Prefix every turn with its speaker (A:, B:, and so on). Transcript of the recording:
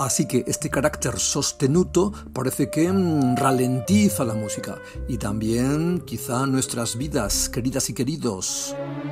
A: Así que este carácter sostenuto parece que ralentiza la música y también quizá nuestras vidas, queridas y queridos.